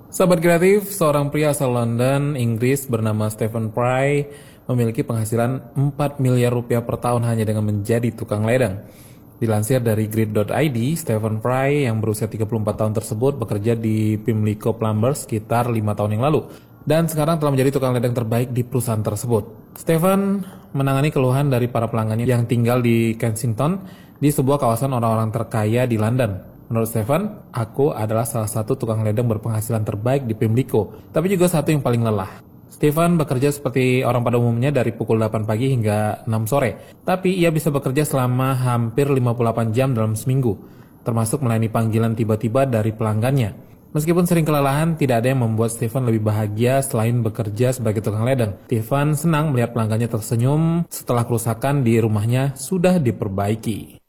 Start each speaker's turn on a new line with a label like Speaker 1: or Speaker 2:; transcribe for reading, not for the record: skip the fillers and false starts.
Speaker 1: Sahabat kreatif, seorang pria asal London, Inggris bernama Stephen Fry memiliki penghasilan 4 miliar rupiah per tahun hanya dengan menjadi tukang ledeng. Dilansir dari grid.id, Stephen Fry yang berusia 34 tahun tersebut bekerja di Pimlico Plumbers sekitar 5 tahun yang lalu dan sekarang telah menjadi tukang ledeng terbaik di perusahaan tersebut. Stephen menangani keluhan dari para pelanggannya yang tinggal di Kensington di sebuah kawasan orang-orang terkaya di London. Menurut Stephen, aku adalah salah satu tukang ledeng berpenghasilan terbaik di Pimlico, tapi juga satu yang paling lelah. Stephen bekerja seperti orang pada umumnya dari pukul 8 pagi hingga 6 sore, tapi ia bisa bekerja selama hampir 58 jam dalam seminggu, termasuk melayani panggilan tiba-tiba dari pelanggannya. Meskipun sering kelelahan, tidak ada yang membuat Stephen lebih bahagia selain bekerja sebagai tukang ledeng. Stephen senang melihat pelanggannya tersenyum setelah kerusakan di rumahnya sudah diperbaiki.